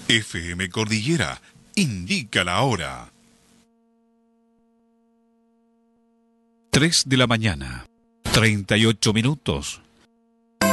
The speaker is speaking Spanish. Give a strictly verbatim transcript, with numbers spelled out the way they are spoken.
F M Cordillera indica la hora. tres de la mañana, treinta y ocho minutos.